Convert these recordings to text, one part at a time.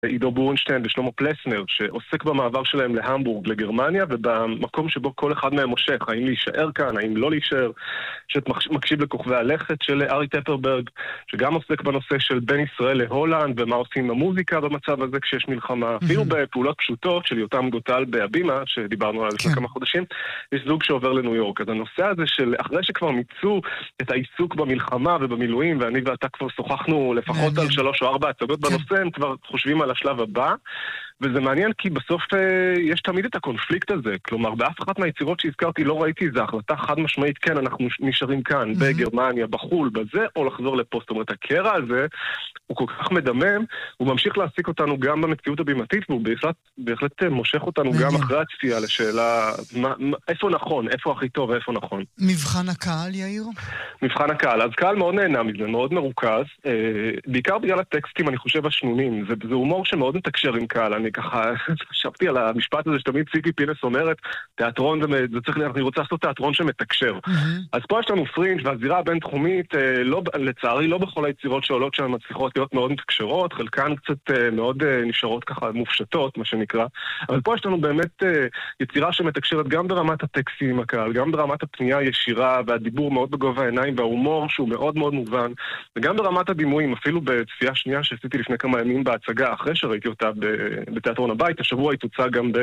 עידו בורנשטיין ושלמה פלסנר, שעוסק במעבר שלהם להמבורג, לגרמניה, ובמקום שבו כל אחד מהם מושך, האם להישאר כאן, האם לא להישאר, שמקשיב לכוכבי הלכת של ארי טפרברג, שגם עוסק בנושא של בין ישראל להולנד, ומה עושים עם המוזיקה במצב הזה כשיש מלחמה, אפילו בפעולות פשוטות של יותם גוטל בהבימה, שדיברנו עליו לפני כמה חודשים, יש זוג שעובר לניו יורק. אז הנושא הזה של אחרי שכבר מיצו את העיסוק במלחמה ובמילואים, ואני ואתה כבר שוחחנו לפחות על 3 או 4 הצגות בנושא, הם כבר חושבים על השלב הבא, וזה מעניין כי בסוף יש תמיד את הקונפליקט הזה. כלומר, באף אחת מהיצירות שהזכרתי לא ראיתי איזו החלטה חד משמעית, כן, אנחנו נשארים כאן, בגרמניה, בחול, בזה, או לחזור לפה. זאת אומרת, הקרע הזה הוא כל כך מדמם, הוא ממשיך להעסיק אותנו גם במציאות הבימתית, והוא בהחלט מושך אותנו גם אחרי הצפייה לשאלה, איפה נכון, איפה הכי טוב ואיפה נכון. מבחן הקהל, יאיר? מבחן הקהל. אז קהל מאוד נהנה מזה, מאוד מרוכז, בעיקר בגלל הטקסטים, אני חושב, השנונים. זה הומור שמאוד מתקשר עם קהל. אני ככה חשבתי על המשפט הזה שתמיד ציפי פינס אומרת, תיאטרון זה צריך, אני רוצה לעשות תיאטרון שמתקשר. אז פה יש לנו פרינג' והזירה הבינתחומית, לצערי לא בכל היצירות שעולות שם מצליחות להיות מאוד מתקשרות, חלקן קצת מאוד נשארות ככה מופשטות, מה שנקרא, אבל פה יש לנו באמת יצירה שמתקשרת גם ברמת הטקסטים עם הקהל, גם ברמת הפנייה הישירה והדיבור מאוד בגובה העיניים וההומור שהוא מאוד מאוד מובן, וגם ברמת הדימויים, אפילו בצפייה שנייה שעשיתי לפני כמה ימים בהצגה, אחרי שראיתי אותה בתיאטרון הבית, השבוע היא תוצא גם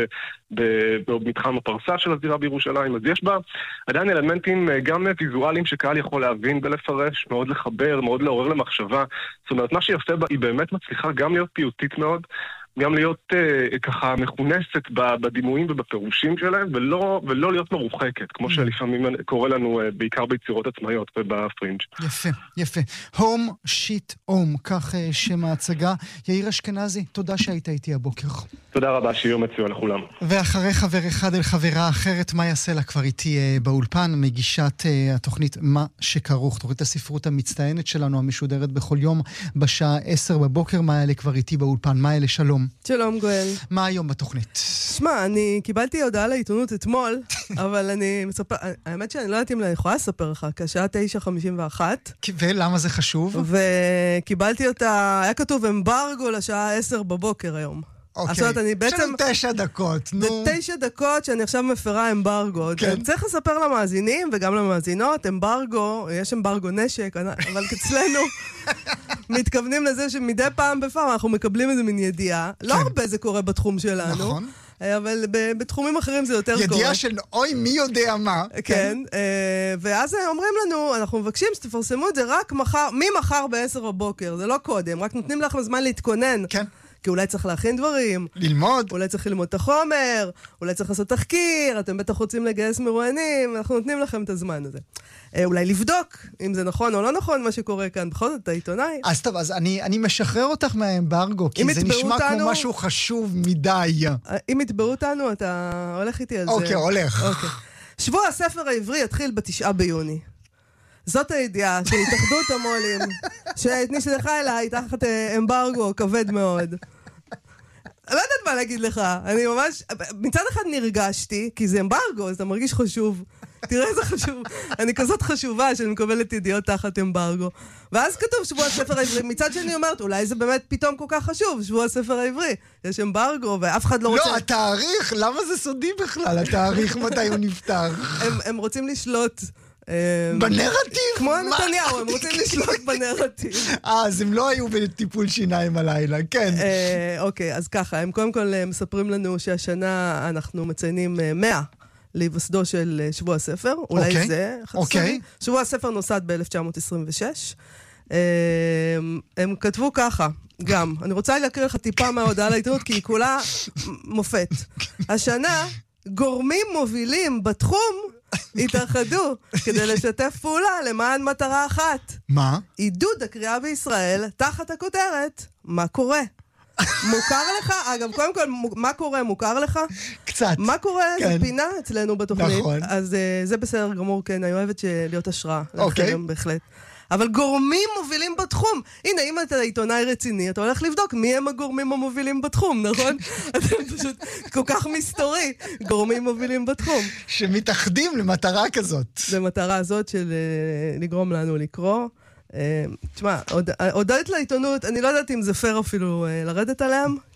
במתחם הפרסה של הזירה בירושלים, אז יש בה עדיין אלמנטים גם ויזואליים שקהל יכול להבין ולפרש, מאוד לחבר, מאוד לעורר למחשבה. זאת אומרת, מה שיפה בה היא באמת מצליחה גם להיות פיוטית מאוד, גם להיות ככה מכונסת בדימויים ובפירושים שלהם, ולא להיות מרוחקת, כמו שלפעמים קורה לנו בעיקר ביצירות עצמאיות ובפרינג'. יפה, יפה. הום שיט הום, כך שם ההצגה. יאיר אשכנזי, תודה שהיית איתי הבוקר. תודה רבה, שיהיה מצוין לכולם. ואחרי חבר אחד אל חברה אחרת, מה יעשה לה כבר איתי באולפן, מגישת התוכנית מה שכרוך, תוכנית הספרות המצטיינת שלנו, המשודרת בכל יום בשעה 10 בבוקר. מה יעלה כבר איתי באולפן? מה יעלה? שלום. שלום גואל. מה היום בתוכנית? שמע, אני קיבלתי הודעה לעיתונות אתמול, אבל האמת שאני לא יודעת אם אני יכולה לספר לך, כשעה 9:51. ולמה זה חשוב? וקיבלתי אותה, היה כתוב אמברגו לשעה 10 בבוקר היום. אוקיי, אני בעצם 9 דקות, נו. זה 9 דקות שאני עכשיו מפרה אמברגו. כן. צריך לספר למאזינים וגם למאזינות, אמברגו, יש אמברגו נשק, אבל אצלנו מתכוונים לזה שמדי פעם בפעם אנחנו מקבלים איזה מין ידיעה. לא הרבה זה קורה בתחום שלנו. נכון. אבל בתחומים אחרים זה יותר קורה. ידיעה של אוי מי יודע מה. כן, ואז אומרים לנו, אנחנו מבקשים שתפרסמו את זה רק ממחר ב-10 בבוקר, זה לא קודם, רק נותנים לכם זמן להתכונן. כן. כי אולי צריך להכין דברים. ללמוד. אולי צריך ללמוד את החומר, אולי צריך לעשות תחקיר, אתם בטח רוצים לגייס מרואיינים, אנחנו נותנים לכם את הזמן הזה. אולי לבדוק אם זה נכון או לא נכון מה שקורה כאן, בכל זאת, העיתונאי. אז טוב, אז אני משחרר אותך מהאמברגו, כי זה נשמע כמו משהו חשוב מדי. אם יתבעו אותנו, אתה הולך איתי על זה. אוקיי, הולך. שבוע הספר העברי יתחיל ב9 ביוני. זאת הידיעה של התאחדות המו"לים, שנשלחה אליי תחת אמברגו כבד מאוד. לא יודעת מה להגיד לך, אני ממש, מצד אחד נרגשתי, כי זה אמברגו, אז אתה מרגיש חשוב. תראה איזה חשוב, אני כזאת חשובה שאני מקבלת ידיעות תחת אמברגו. ואז כתוב שבוע הספר העברי, מצד שני אומרת, אולי זה באמת פתאום כל כך חשוב, שבוע הספר העברי. יש אמברגו, ואף אחד לא רוצה... לא, התאריך, למה זה סודי בכלל? התאריך מתי הוא נפתח? הם רוצים לשלוט... בנרטיב? כמו נתניהו, הם רוצים לשלוט בנרטיב. אז הם לא היו בטיפול שיניים הלילה, כן. אוקיי, אז ככה, הם קודם כל מספרים לנו שהשנה אנחנו מציינים 100 להיווסדו של שבוע הספר, אולי זה חסרי. שבוע הספר נוסד ב-1926. הם כתבו ככה, גם, אני רוצה להקריא לך טיפה מההודעה לעיתונות, כי היא כולה מופת. השנה, גורמים מובילים בתחום התאחדו כדי לשתף פעולה למען מטרה אחת. מה? עידוד הקריאה בישראל תחת הכותרת מה קורה. מוכר לך? אגב, קודם כל, מה קורה מוכר לך? קצת. מה קורה? זה פינה אצלנו בתוכנית. נכון. אז זה בסדר גמור, כן, אני אוהבת להיות השראה. אוקיי. בהחלט. אבל גורמים מובילים בתחום. הנה, אם אתה עיתונאי רציני, אתה הולך לבדוק מי הם הגורמים המובילים בתחום, נכון? אתם פשוט כל כך מסתורי, גורמים מובילים בתחום. שמתאחדים למטרה כזאת. למטרה הזאת של לגרום לנו לקרוא. תשמע, הודעת לעיתונות, אני לא יודעת אם זה פייר אפילו לרדת עליהם,